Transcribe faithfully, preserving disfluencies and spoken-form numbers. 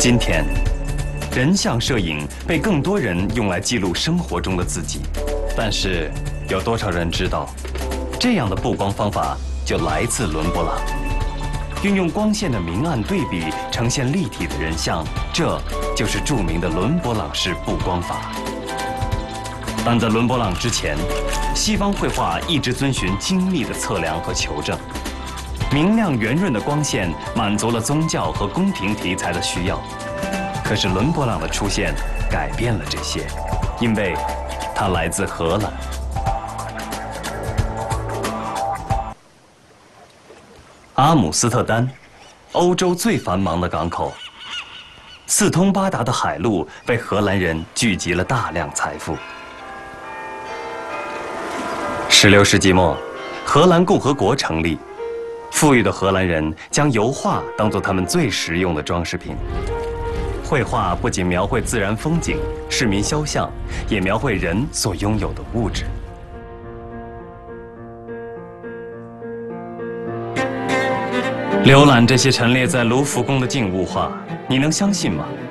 今天，人像摄影被更多人用来记录生活中的自己，但是有多少人知道，这样的布光方法就来自伦勃朗？运用光线的明暗对比呈现立体的人像，这就是著名的伦勃朗式布光法。但在伦勃朗之前，西方绘画一直遵循精密的测量和求证。明亮圆润的光线满足了宗教和宫廷题材的需要，可是伦勃朗的出现改变了这些，因为他来自荷兰。阿姆斯特丹，欧洲最繁忙的港口，四通八达的海路为荷兰人聚集了大量财富。十六世纪末，荷兰共和国成立。富裕的荷兰人将油画当作他们最实用的装饰品。绘画不仅描绘自然风景、市民肖像，也描绘人所拥有的物质。浏览这些陈列在卢浮宫的静物画，你能相信吗？